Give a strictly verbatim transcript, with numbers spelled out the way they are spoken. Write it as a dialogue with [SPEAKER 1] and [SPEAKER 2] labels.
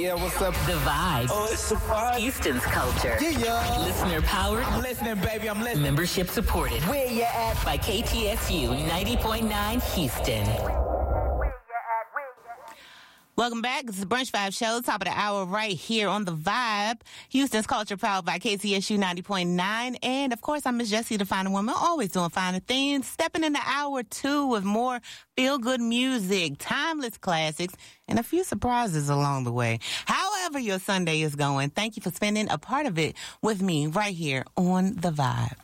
[SPEAKER 1] Yeah, what's up?
[SPEAKER 2] The Vibe.
[SPEAKER 1] Oh, it's the vibe.
[SPEAKER 2] Houston's culture.
[SPEAKER 1] Yeah, yeah.
[SPEAKER 2] Listener powered.
[SPEAKER 1] I'm listening, baby. I'm listening.
[SPEAKER 2] Membership supported.
[SPEAKER 1] Where you at?
[SPEAKER 2] By K T S U ninety point nine Houston.
[SPEAKER 3] Welcome back. This is the Brunch Vibe Show, top of the hour right here on The Vibe. Houston's culture powered by K T S U ninety point nine. And, of course, I'm Miss Jessie, the finer woman, always doing finer things. Stepping into hour two with more feel-good music, timeless classics, and a few surprises along the way. However your Sunday is going, thank you for spending a part of it with me right here on The Vibe.